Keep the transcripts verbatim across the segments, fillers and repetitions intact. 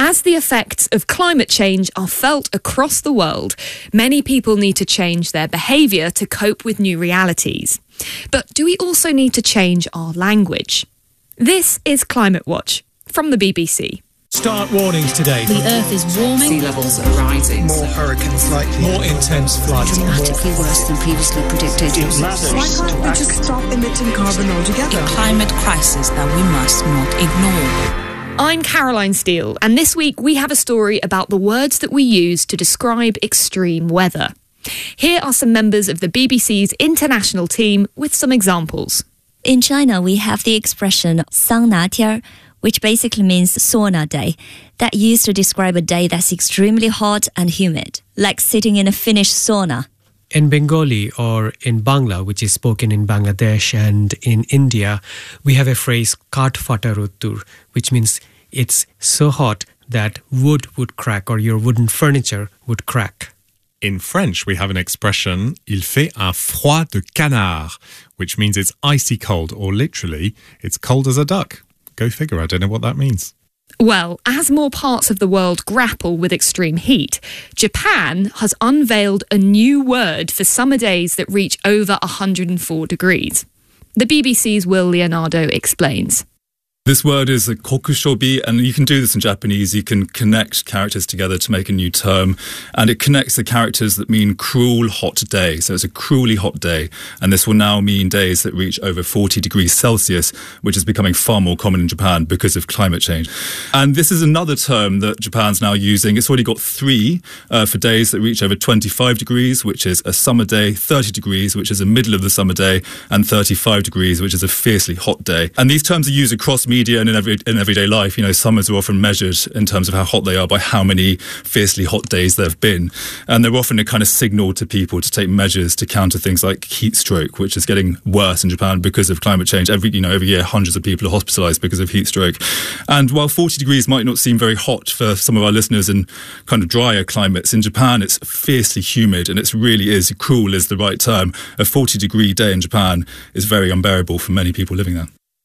As the effects of climate change are felt across the world, many people need to change their behaviour to cope with new realities. But do we also need to change our language? This is Climate Watch from the B B C. Start warnings today. The Earth is warming. Sea levels are rising. More hurricanes likely. More intense floods. Dramatically worse than previously predicted. Why can't we just stop emitting carbon altogether? A climate crisis that we must not ignore. I'm Caroline Steele, and this week we have a story about the words that we use to describe extreme weather. Here are some members of the B B C's international team with some examples. In China, we have the expression 桑拿天, which basically means sauna day, that used to describe a day that's extremely hot and humid, like sitting in a Finnish sauna. In Bengali or in Bangla, which is spoken in Bangladesh and in India, we have a phrase kaat phata rottur, which means it's so hot that wood would crack or your wooden furniture would crack. In French, we have an expression, il fait un froid de canard, which means it's icy cold, or literally, it's cold as a duck. Go figure, I don't know what that means. Well, as more parts of the world grapple with extreme heat, Japan has unveiled a new word for summer days that reach over one hundred four degrees. The B B C's Will Leonardo explains. This word is a kokushobi, and you can do this in Japanese. You can connect characters together to make a new term, and it connects the characters that mean cruel hot day. So it's a cruelly hot day, and this will now mean days that reach over forty degrees Celsius, which is becoming far more common in Japan because of climate change. And this is another term that Japan's now using. It's already got three uh, for days that reach over twenty-five degrees, which is a summer day, thirty degrees, which is a middle of the summer day, and thirty-five degrees, which is a fiercely hot day. And these terms are used across media and in, every, in everyday life. You know, summers are often measured in terms of how hot they are by how many fiercely hot days there have been. And they're often a kind of signal to people to take measures to counter things like heat stroke, which is getting worse in Japan because of climate change. Every, you know, every year, hundreds of people are hospitalised because of heat stroke. And while forty degrees might not seem very hot for some of our listeners in kind of drier climates, in Japan it's fiercely humid, and it really is, cruel is the right term. A forty degree day in Japan is very unbearable for many people living there.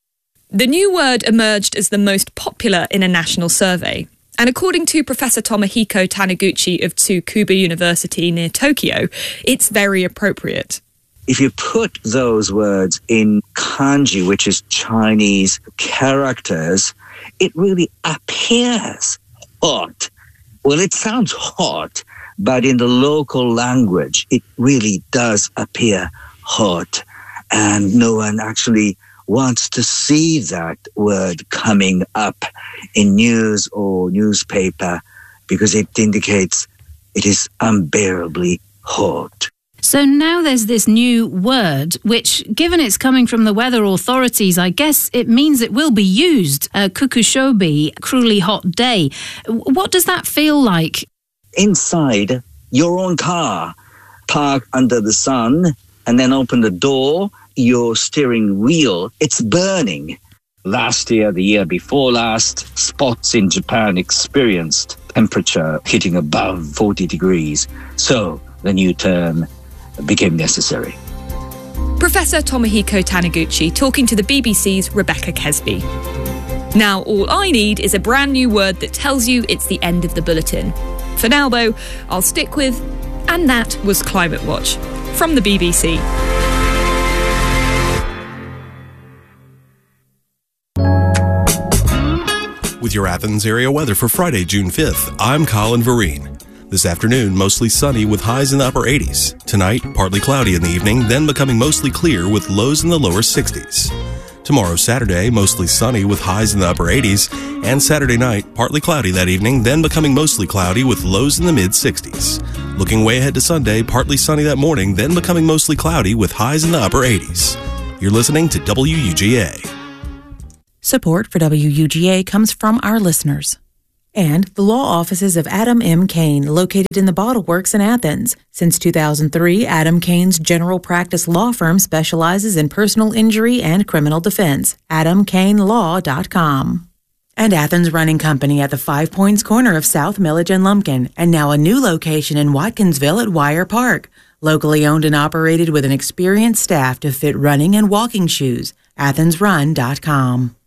The new word emerged as the most popular in a national survey. And according to Professor Tomohiko Taniguchi of Tsukuba University near Tokyo, it's very appropriate. If you put those words in kanji, which is Chinese characters, it really appears hot. Well, it sounds hot, but in the local language, it really does appear hot. And no one actually wants to see that word coming up in news or newspaper because it indicates it is unbearably hot. So now there's this new word, which, given it's coming from the weather authorities, I guess it means it will be used. Uh, kokushobi, cruelly hot day. What does that feel like? Inside your own car, park under the sun, and then open the door, your steering wheel, it's burning. Last year, the year before last, spots in Japan experienced temperature hitting above forty degrees. So the new term became necessary. Professor Tomohiko Taniguchi talking to the B B C's Rebecca Kesby. Now all I need is a brand new word that tells you it's the end of the bulletin. For now, though, I'll stick with, and that was Climate Watch from the B B C. With your Athens area weather for Friday, June fifth, I'm Colin Vereen. This afternoon, mostly sunny with highs in the upper eighties. Tonight, partly cloudy in the evening, then becoming mostly clear with lows in the lower sixties. Tomorrow, Saturday, mostly sunny with highs in the upper eighties. And Saturday night, partly cloudy that evening, then becoming mostly cloudy with lows in the mid sixties. Looking way ahead to Sunday, partly sunny that morning, then becoming mostly cloudy with highs in the upper eighties. You're listening to W U G A. Support for W U G A comes from our listeners. And the law offices of Adam M. Cain, located in the Bottle Works in Athens. Since two thousand three, Adam Cain's general practice law firm specializes in personal injury and criminal defense. adam cain law dot com. And Athens Running Company at the Five Points corner of South Millage and Lumpkin, and now a new location in Watkinsville at Wire Park. Locally owned and operated with an experienced staff to fit running and walking shoes. athens run dot com.